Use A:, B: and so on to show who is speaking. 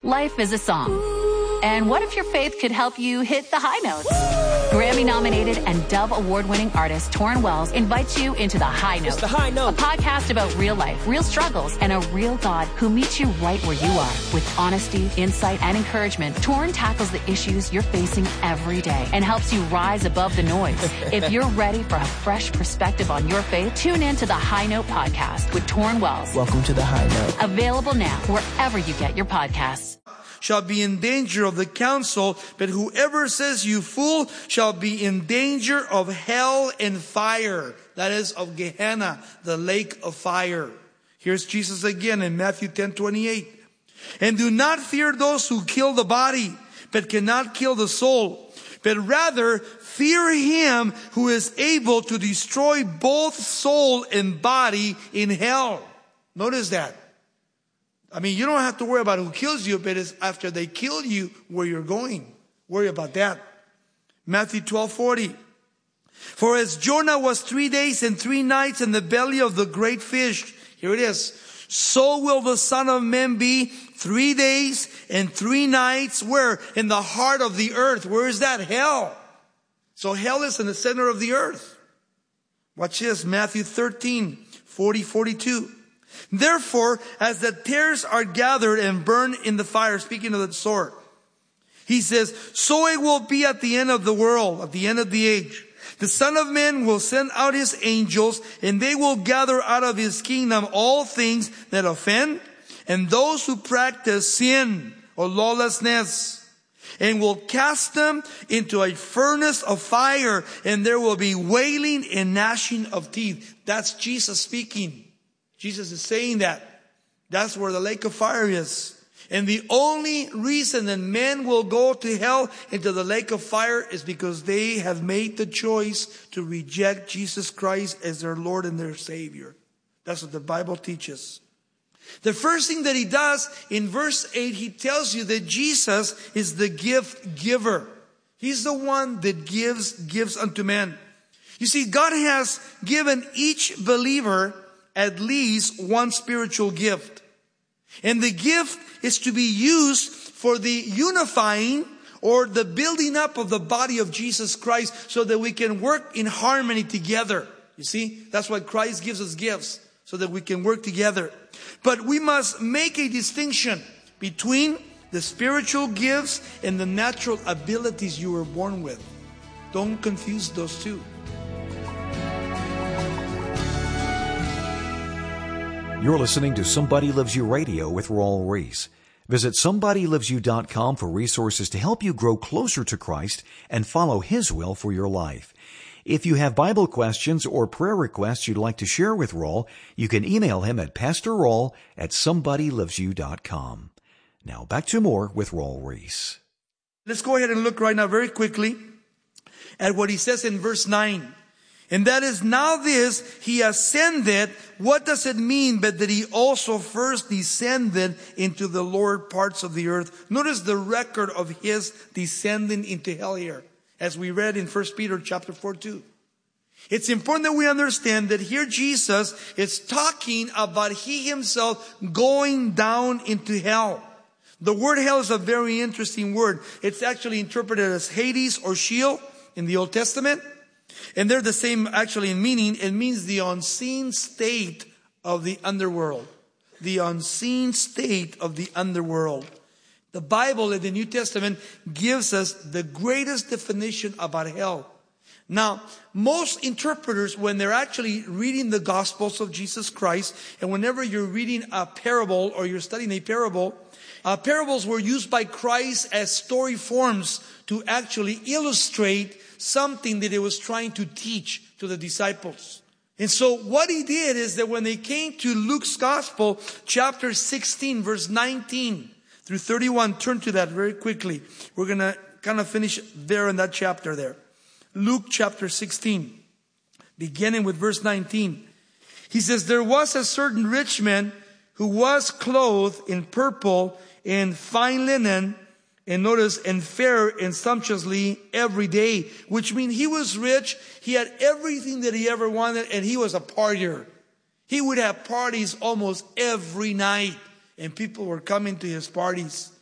A: Life is a song. And what if your faith could help you hit the high notes? Grammy-nominated and Dove Award-winning artist Torrin Wells invites you into The High Note.
B: It's The High Note.
A: A podcast about real life, real struggles, and a real God who meets you right where you are. With honesty, insight, and encouragement, Torrin tackles the issues you're facing every day and helps you rise above the noise. If you're ready for a fresh perspective on your faith, tune in to The High Note podcast with Torrin Wells.
B: Welcome to The High Note.
A: Available now wherever you get your podcasts.
C: Shall be in danger of the council, but whoever says you fool shall be in danger of hell and fire. That is of Gehenna, the lake of fire. Here's Jesus again in Matthew 10:28. And do not fear those who kill the body, but cannot kill the soul, but rather fear him who is able to destroy both soul and body in hell. Notice that. I mean, you don't have to worry about who kills you, but it's after they kill you where you're going. Worry about that. Matthew 12:40. For as Jonah was 3 days and 3 nights in the belly of the great fish, here it is, so will the Son of Man be 3 days and 3 nights. Where? In the heart of the earth. Where is that? Hell. So hell is in the center of the earth. Watch this, Matthew 13:40-42. Therefore, as the tares are gathered and burned in the fire, speaking of the sword, he says, so it will be at the end of the world, at the end of the age. The Son of Man will send out his angels, and they will gather out of his kingdom all things that offend, and those who practice sin or lawlessness, and will cast them into a furnace of fire, and there will be wailing and gnashing of teeth. That's Jesus speaking. Jesus is saying that. That's where the lake of fire is. And the only reason that men will go to hell, into the lake of fire, is because they have made the choice to reject Jesus Christ as their Lord and their Savior. That's what the Bible teaches. The first thing that he does in verse 8, he tells you that Jesus is the gift giver. He's the one that gives unto men. You see, God has given each believer at least one spiritual gift. And the gift is to be used for the unifying or the building up of the body of Jesus Christ, so that we can work in harmony together. You see, that's why Christ gives us gifts, so that we can work together. But we must make a distinction between the spiritual gifts and the natural abilities you were born with. Don't confuse those two.
D: You're listening to Somebody Loves You Radio with Raul Ries. Visit SomebodyLovesYou.com for resources to help you grow closer to Christ and follow His will for your life. If you have Bible questions or prayer requests you'd like to share with Raul, you can email him at PastorRaul@SomebodyLovesYou.com. Now back to more with Raul Ries.
C: Let's go ahead and look right now very quickly at what he says in verse 9. And that is, now this, he ascended. What does it mean? But that he also first descended into the lower parts of the earth. Notice the record of his descending into hell here, as we read in 1 Peter chapter 4:2. It's important that we understand that here Jesus is talking about he himself going down into hell. The word hell is a very interesting word. It's actually interpreted as Hades or Sheol in the Old Testament. And they're the same actually in meaning. It means the unseen state of the underworld. The unseen state of the underworld. The Bible in the New Testament gives us the greatest definition about hell. Now, most interpreters, when they're actually reading the Gospels of Jesus Christ, and whenever you're reading a parable or you're studying a parable, parables were used by Christ as story forms to actually illustrate something that he was trying to teach to the disciples. And so what he did is that when they came to Luke's Gospel, chapter 16, verse 19 through 31, turn to that very quickly. We're going to kind of finish there in that chapter there. Luke chapter 16, beginning with verse 19. He says, there was a certain rich man who was clothed in purple and fine linen, and notice, and fare and sumptuously every day, which means he was rich. He had everything that he ever wanted, and he was a partier. He would have parties almost every night, and people were coming to his parties.